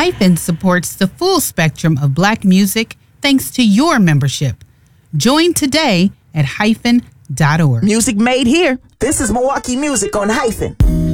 Hyphen supports the full spectrum of Black music thanks to your membership. Join today at hyphen.org. Music made here. This is Milwaukee Music on Hyphen.